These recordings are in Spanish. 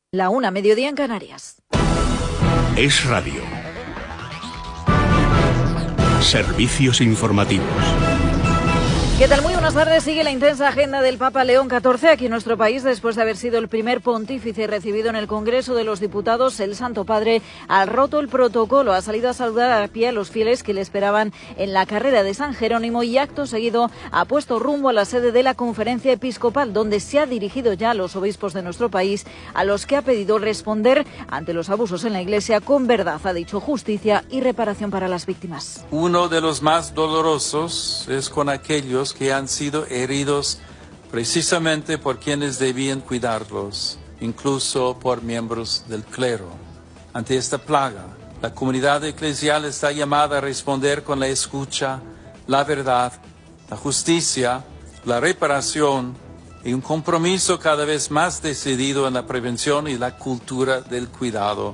La 1, mediodía en Canarias. Es Radio. Servicios informativos. ¿Qué tal? Muy buenas tardes. Sigue la intensa agenda del Papa León XIV aquí en nuestro país. Después de haber sido el primer pontífice recibido en el Congreso de los Diputados, el Santo Padre ha roto el protocolo. Ha salido a saludar a pie a los fieles que le esperaban en la carrera de San Jerónimo y acto seguido ha puesto rumbo a la sede de la Conferencia Episcopal, donde se ha dirigido ya a los obispos de nuestro país, a los que ha pedido responder ante los abusos en la Iglesia con verdad, ha dicho, justicia y reparación para las víctimas. Uno de los más dolorosos es con aquellos que han sido heridos precisamente por quienes debían cuidarlos, incluso por miembros del clero. Ante esta plaga, la comunidad eclesial está llamada a responder con la escucha, la verdad, la justicia, la reparación y un compromiso cada vez más decidido en la prevención y la cultura del cuidado.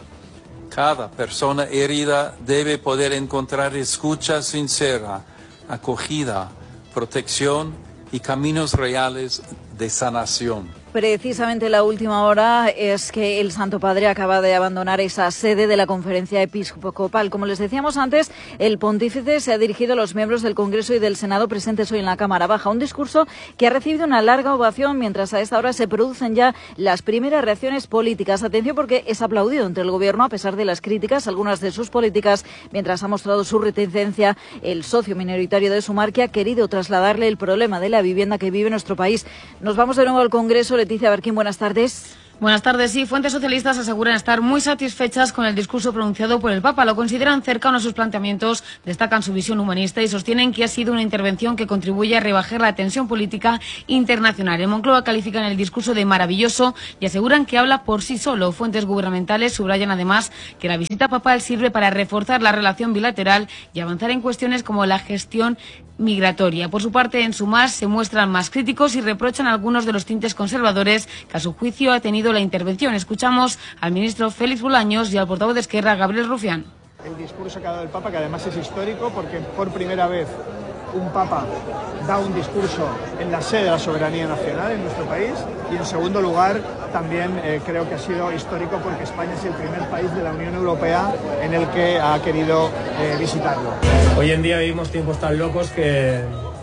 Cada persona herida debe poder encontrar escucha sincera, acogida, protección y caminos reales de sanación. Precisamente la última hora es que el Santo Padre acaba de abandonar esa sede de la Conferencia Episcopal. Como les decíamos antes, el pontífice se ha dirigido a los miembros del Congreso y del Senado presentes hoy en la Cámara Baja. Un discurso que ha recibido una larga ovación, mientras a esta hora se producen ya las primeras reacciones políticas. Atención, porque es aplaudido entre el Gobierno a pesar de las críticas, algunas de sus políticas, mientras ha mostrado su reticencia el socio minoritario de Sumar, que ha querido trasladarle el problema de la vivienda que vive nuestro país. Nos vamos de nuevo al Congreso. Leticia Barquín, buenas tardes. Buenas tardes. Sí, fuentes socialistas aseguran estar muy satisfechas con el discurso pronunciado por el Papa. Lo consideran cercano a sus planteamientos, destacan su visión humanista y sostienen que ha sido una intervención que contribuye a rebajar la tensión política internacional. En Moncloa califican el discurso de maravilloso y aseguran que habla por sí solo. Fuentes gubernamentales subrayan además que la visita papal sirve para reforzar la relación bilateral y avanzar en cuestiones como la gestión migratoria. Por su parte, en Sumar se muestran más críticos y reprochan algunos de los tintes conservadores que a su juicio ha tenido la intervención. Escuchamos al ministro Félix Bolaños y al portavoz de Esquerra, Gabriel Rufián. El discurso que ha dado el Papa, que además es histórico porque por primera vez un Papa da un discurso en la sede de la soberanía nacional en nuestro país, y en segundo lugar también creo que ha sido histórico porque España es el primer país de la Unión Europea en el que ha querido visitarlo. Hoy en día vivimos tiempos tan locos que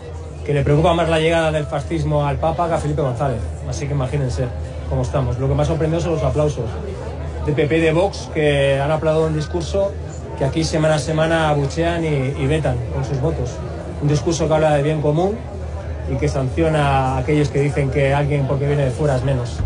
le preocupa más la llegada del fascismo al Papa que a Felipe González, así que imagínense cómo estamos. Lo que más sorprendió son los aplausos de PP y de Vox, que han aplaudido un discurso que aquí semana a semana abuchean y vetan con sus votos. Un discurso que habla de bien común y que sanciona a aquellos que dicen que alguien porque viene de fuera es menos.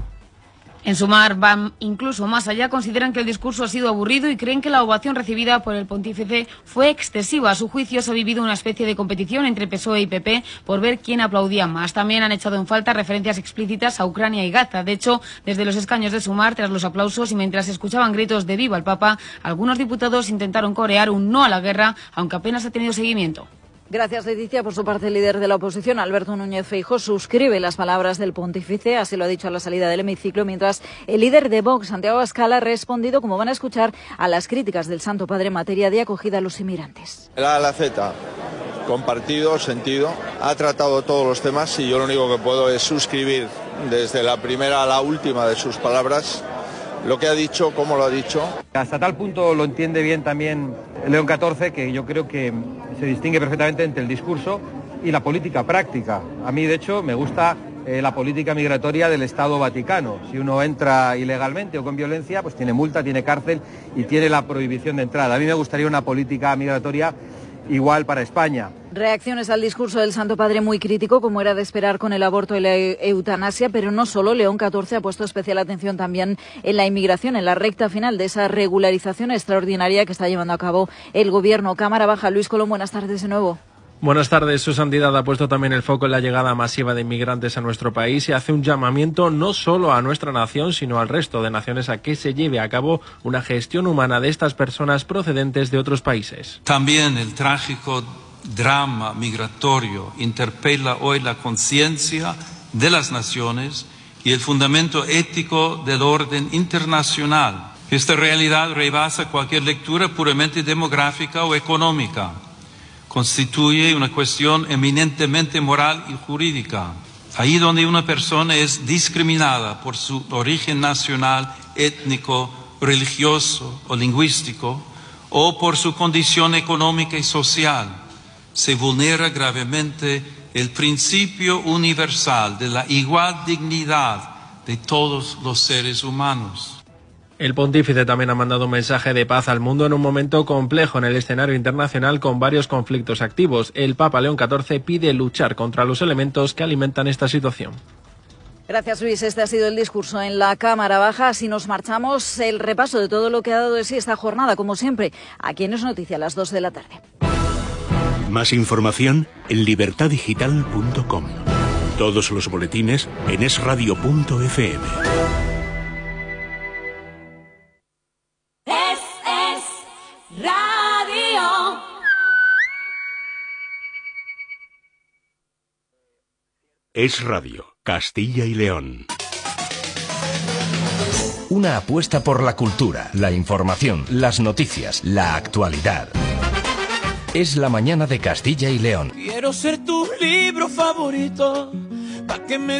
En Sumar van incluso más allá, consideran que el discurso ha sido aburrido y creen que la ovación recibida por el pontífice fue excesiva. A su juicio se ha vivido una especie de competición entre PSOE y PP por ver quién aplaudía más. También han echado en falta referencias explícitas a Ucrania y Gaza. De hecho, desde los escaños de Sumar, tras los aplausos y mientras escuchaban gritos de viva el Papa, algunos diputados intentaron corear un no a la guerra, aunque apenas ha tenido seguimiento. Gracias, Leticia. Por su parte, el líder de la oposición, Alberto Núñez Feijóo, suscribe las palabras del pontífice, así lo ha dicho a la salida del hemiciclo, mientras el líder de Vox, Santiago Abascal, ha respondido, como van a escuchar, a las críticas del Santo Padre en materia de acogida a los inmigrantes. La ALAZ, compartido, sentido, ha tratado todos los temas y yo lo único que puedo es suscribir desde la primera a la última de sus palabras, lo que ha dicho, cómo lo ha dicho. Hasta tal punto lo entiende bien también León XIV, que yo creo que se distingue perfectamente entre el discurso y la política práctica. A mí, de hecho, me gusta la política migratoria del Estado Vaticano. Si uno entra ilegalmente o con violencia, pues tiene multa, tiene cárcel y tiene la prohibición de entrada. A mí me gustaría una política migratoria igual para España. Reacciones al discurso del Santo Padre muy crítico, como era de esperar con el aborto y la eutanasia, pero no solo. León XIV ha puesto especial atención también en la inmigración, en la recta final de esa regularización extraordinaria que está llevando a cabo el Gobierno. Cámara Baja, Luis Colón, buenas tardes de nuevo. Buenas tardes. Su Santidad ha puesto también el foco en la llegada masiva de inmigrantes a nuestro país y hace un llamamiento no solo a nuestra nación, sino al resto de naciones a que se lleve a cabo una gestión humana de estas personas procedentes de otros países. También el trágico drama migratorio interpela hoy la conciencia de las naciones y el fundamento ético del orden internacional. Esta realidad rebasa cualquier lectura puramente demográfica o económica. Constituye una cuestión eminentemente moral y jurídica. Ahí donde una persona es discriminada por su origen nacional, étnico, religioso o lingüístico, o por su condición económica y social, se vulnera gravemente el principio universal de la igual dignidad de todos los seres humanos. El pontífice también ha mandado un mensaje de paz al mundo en un momento complejo en el escenario internacional con varios conflictos activos. El Papa León XIV pide luchar contra los elementos que alimentan esta situación. Gracias, Luis. Este ha sido el discurso en la Cámara Baja. Así nos marchamos. El repaso de todo lo que ha dado de sí esta jornada, como siempre, aquí en Es Noticia a las 2 de la tarde. Más información en libertadigital.com. Todos los boletines en esradio.fm. Radio. Es Radio, Castilla y León. Una apuesta por la cultura, la información, las noticias, la actualidad. Es la mañana de Castilla y León. Quiero ser tu libro favorito, pa' que me